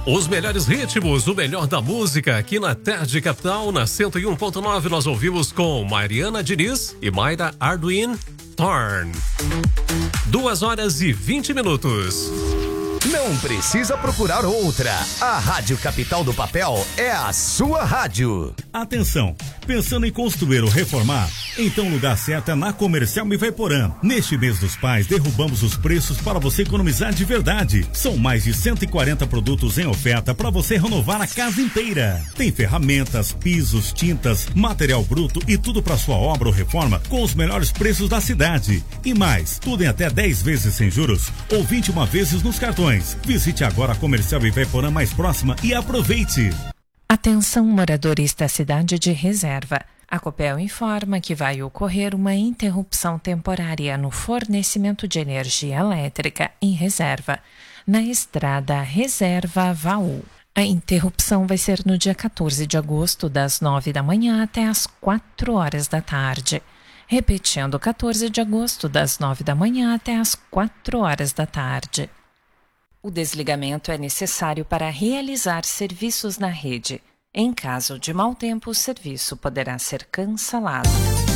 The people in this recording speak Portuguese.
Os melhores ritmos, o melhor da música aqui na Tarde Capital, na 101.9, nós ouvimos com Mariana Diniz e Mayra Arduin, Torn. 2h20. Não precisa procurar outra. A Rádio Capital do Papel é a sua rádio. Atenção, pensando em construir ou reformar? Então o lugar certo é na Comercial Ivaiporã. Neste mês dos pais, derrubamos os preços para você economizar de verdade. São mais de 140 produtos em oferta para você renovar a casa inteira. Tem ferramentas, pisos, tintas, material bruto e tudo para sua obra ou reforma com os melhores preços da cidade. E mais, tudo em até 10 vezes sem juros ou 21 vezes nos cartões. Visite agora a Comercial Ivaiporã mais próxima e aproveite. Atenção, moradores da cidade de Reserva. A Copel informa que vai ocorrer uma interrupção temporária no fornecimento de energia elétrica em Reserva, na estrada Reserva-Vaú. A interrupção vai ser no dia 14 de agosto, das 9 da manhã até as 4 horas da tarde. Repetindo, 14 de agosto, das 9 da manhã até as 4 horas da tarde. O desligamento é necessário para realizar serviços na rede. Em caso de mau tempo, o serviço poderá ser cancelado.